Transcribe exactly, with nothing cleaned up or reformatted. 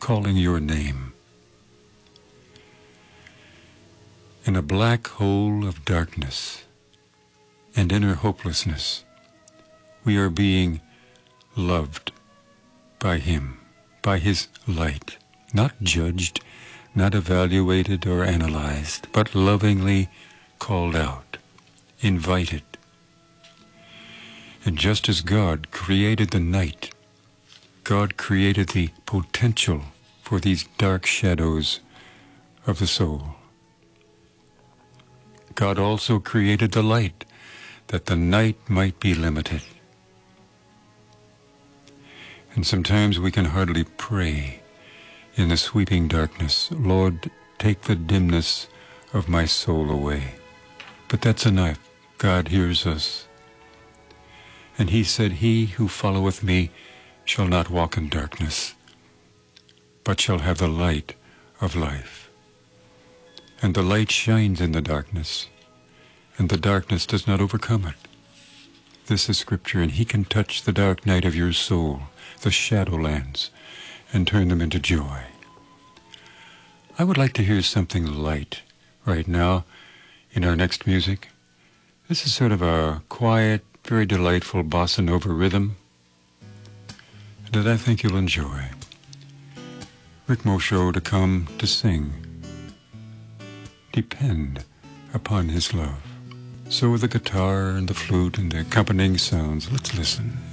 calling your name. In a black hole of darkness and inner hopelessness, we are being loved by Him, by His light, not judged, not evaluated or analyzed, but lovingly called out, invited. And just as God created the night, God created the potential for these dark shadows of the soul. God also created the light, that the night might be limited. And sometimes we can hardly pray in the sweeping darkness, Lord, take the dimness of my soul away. But that's enough. God hears us. And He said, He who followeth me shall not walk in darkness, but shall have the light of life. And the light shines in the darkness, and the darkness does not overcome it. This is Scripture, and He can touch the dark night of your soul, the shadowlands, and turn them into joy. I would like to hear something light right now in our next music. This is sort of a quiet, very delightful bossa nova rhythm that I think you'll enjoy. Rick Mosho to come to sing. Depend upon His love. So with the guitar and the flute and the accompanying sounds, let's listen.